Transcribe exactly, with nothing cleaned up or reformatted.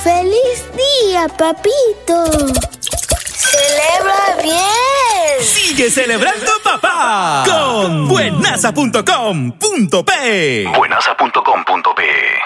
¡Feliz día, papito! ¡Celebra bien! ¡Sigue celebrando, papá! Con buenasa punto com punto pe. buenasa punto com punto pe